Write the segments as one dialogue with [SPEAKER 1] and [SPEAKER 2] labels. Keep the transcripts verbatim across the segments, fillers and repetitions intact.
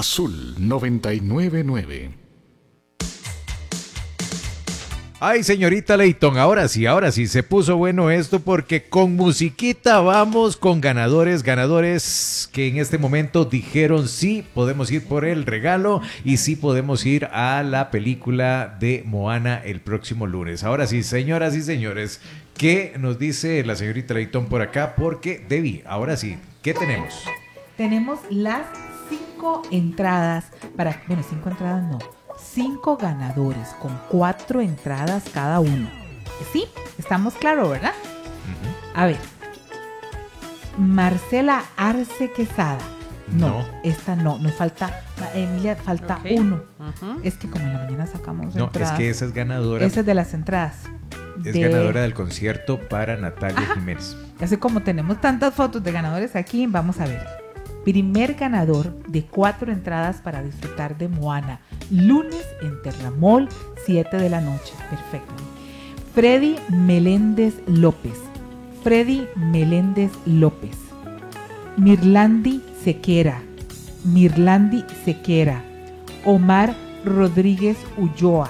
[SPEAKER 1] Azul noventa y nueve punto nueve.
[SPEAKER 2] Ay, señorita Leighton, ahora sí, ahora sí, se puso bueno esto porque con musiquita vamos con ganadores, ganadores que en este momento dijeron sí, podemos ir por el regalo y sí podemos ir a la película de Moana el próximo lunes. Ahora sí, señoras y señores, ¿qué nos dice la señorita Leighton por acá? Porque, Debbie, ahora sí, ¿qué tenemos?
[SPEAKER 3] Tenemos las cinco entradas para, bueno, cinco entradas no. Cinco ganadores con cuatro entradas cada uno. Sí, estamos claros, ¿verdad? Uh-huh. A ver, Marcela Arce Quesada. No, no, esta no, nos falta, Emilia, falta okay. uno. Uh-huh. Es que como en la mañana sacamos
[SPEAKER 2] no,
[SPEAKER 3] entradas.
[SPEAKER 2] No, es que esa es ganadora.
[SPEAKER 3] Esa es de las entradas.
[SPEAKER 2] Es
[SPEAKER 3] de...
[SPEAKER 2] ganadora del concierto para Natalia Ajá. Jiménez.
[SPEAKER 3] Así como tenemos tantas fotos de ganadores aquí, vamos a ver. Primer ganador de cuatro entradas para disfrutar de Moana. Lunes en Terramol, siete de la noche. Perfecto. Freddy Meléndez López. Freddy Meléndez López. Mirlandi Sequera. Mirlandi Sequera. Omar Rodríguez Ulloa.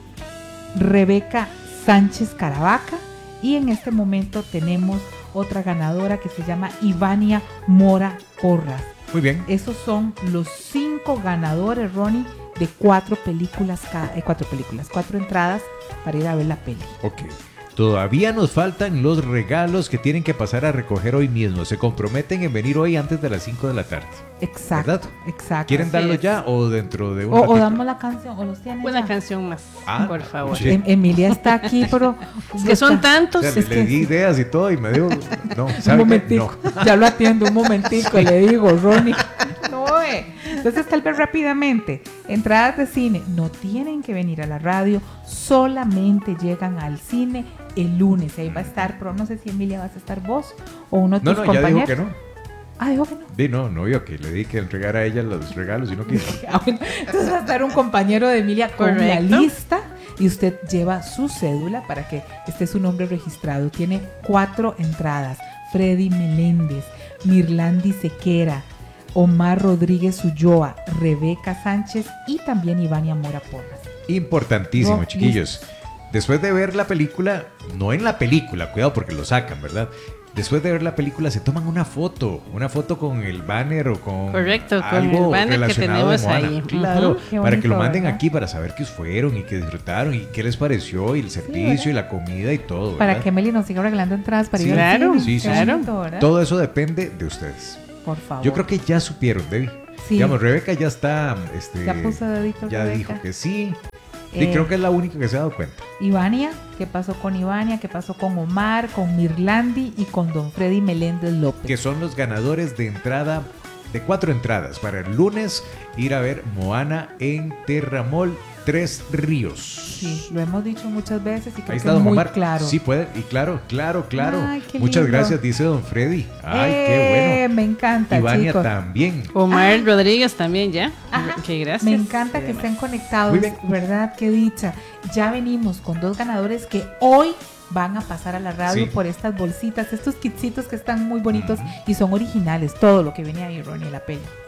[SPEAKER 3] Rebeca Sánchez Caravaca. Y en este momento tenemos otra ganadora que se llama Ivania Mora Porras.
[SPEAKER 2] Muy bien.
[SPEAKER 3] Esos son los cinco ganadores, Ronnie, de cuatro películas, cada, eh, cuatro películas, cuatro entradas para ir a ver la peli.
[SPEAKER 2] Ok. Todavía nos faltan los regalos que tienen que pasar a recoger hoy mismo. Se comprometen en venir hoy antes de las cinco de la tarde.
[SPEAKER 3] Exacto. ¿Verdad? Exacto.
[SPEAKER 2] ¿Quieren darlo ya o dentro de un
[SPEAKER 3] o,
[SPEAKER 2] ratito?
[SPEAKER 3] O damos la canción, o los tienen
[SPEAKER 4] Una
[SPEAKER 3] ya?
[SPEAKER 4] canción más,
[SPEAKER 2] ah,
[SPEAKER 4] por favor.
[SPEAKER 2] Sí.
[SPEAKER 3] Em- Emilia está aquí, pero...
[SPEAKER 4] Es que son tantos.
[SPEAKER 2] O sea,
[SPEAKER 4] es
[SPEAKER 2] le,
[SPEAKER 4] que
[SPEAKER 2] le di
[SPEAKER 4] sí.
[SPEAKER 2] ideas y todo y me dijo... No, ¿sabe
[SPEAKER 3] un momentico,
[SPEAKER 2] no.
[SPEAKER 3] ya lo atiendo, un momentico, le digo, Ronnie. No, eh. Entonces, tal vez rápidamente, entradas de cine no tienen que venir a la radio, solamente llegan al cine el lunes. Ahí va a estar, pero no sé si Emilia vas a estar vos o uno de
[SPEAKER 2] no,
[SPEAKER 3] tus
[SPEAKER 2] no,
[SPEAKER 3] compañeros.
[SPEAKER 2] ya dijo que no.
[SPEAKER 3] Ah, dijo que no.
[SPEAKER 2] Sí, no, no, yo que le di que entregara a ella los regalos y no quiso.
[SPEAKER 3] Entonces va a estar un compañero de Emilia con Correcto. La lista y usted lleva su cédula para que esté su nombre registrado. Tiene cuatro entradas. Freddy Meléndez, Mirlandi Sequera, Omar Rodríguez Ulloa, Rebeca Sánchez y también Ivania Mora Porras.
[SPEAKER 2] Importantísimo, no, chiquillos.
[SPEAKER 3] Listo.
[SPEAKER 2] Después de ver la película, no en la película, cuidado porque lo sacan, ¿verdad? Después de ver la película se toman una foto, una foto con el banner o con
[SPEAKER 4] Correcto, con
[SPEAKER 2] algo
[SPEAKER 4] el banner
[SPEAKER 2] relacionado
[SPEAKER 4] que tenemos
[SPEAKER 2] de Moana.
[SPEAKER 4] ahí.
[SPEAKER 2] Claro,
[SPEAKER 3] uh-huh.
[SPEAKER 2] para
[SPEAKER 3] bonito,
[SPEAKER 2] que lo manden
[SPEAKER 3] ¿verdad?
[SPEAKER 2] Aquí para saber que fueron y que disfrutaron y qué les pareció y el servicio sí, y la comida y todo, ¿verdad?
[SPEAKER 3] Para que Meli nos siga regalando entradas para
[SPEAKER 2] sí,
[SPEAKER 3] ir
[SPEAKER 4] claro,
[SPEAKER 3] al cine.
[SPEAKER 2] Sí, sí,
[SPEAKER 3] Qué
[SPEAKER 2] sí.
[SPEAKER 3] bonito, ¿verdad?
[SPEAKER 2] Todo eso depende de ustedes.
[SPEAKER 3] Por favor.
[SPEAKER 2] Yo creo que ya supieron, Debbie.
[SPEAKER 3] Sí.
[SPEAKER 2] Digamos, Rebeca ya está, este,
[SPEAKER 3] ya puso dedito,
[SPEAKER 2] ya
[SPEAKER 3] Rebeca.
[SPEAKER 2] dijo que sí.
[SPEAKER 3] Eh,
[SPEAKER 2] y creo que es la única que se ha dado cuenta.
[SPEAKER 3] Ivania, ¿qué pasó con Ivania? ¿Qué pasó con Omar, con Mirlandi y con don Freddy Meléndez López?
[SPEAKER 2] Que son los ganadores de entrada, de cuatro entradas para el lunes ir a ver Moana en Terramol Tres Ríos.
[SPEAKER 3] Sí, lo hemos dicho muchas veces y creo
[SPEAKER 2] Ahí
[SPEAKER 3] que
[SPEAKER 2] está
[SPEAKER 3] es
[SPEAKER 2] don
[SPEAKER 3] muy
[SPEAKER 2] Omar.
[SPEAKER 3] claro.
[SPEAKER 2] Sí puede, y claro, claro, claro.
[SPEAKER 3] Ay, qué
[SPEAKER 2] Muchas
[SPEAKER 3] lindo.
[SPEAKER 2] gracias, dice don Freddy. Ay,
[SPEAKER 3] eh,
[SPEAKER 2] qué bueno.
[SPEAKER 3] Me encanta,
[SPEAKER 2] Ivania
[SPEAKER 3] chicos.
[SPEAKER 2] también.
[SPEAKER 4] Omar Rodríguez también, ¿ya?
[SPEAKER 3] Ajá.
[SPEAKER 4] Qué gracias.
[SPEAKER 3] Me encanta
[SPEAKER 4] sí,
[SPEAKER 3] que
[SPEAKER 4] demás.
[SPEAKER 3] estén conectados,
[SPEAKER 2] Muy bien.
[SPEAKER 3] ¿verdad? Qué dicha. Ya venimos con dos ganadores que hoy van a pasar a la radio
[SPEAKER 2] Sí.
[SPEAKER 3] por estas bolsitas, estos kitsitos que están muy bonitos
[SPEAKER 2] Uh-huh.
[SPEAKER 3] y son originales, todo lo que venía ahí, Ronnie, en la peli.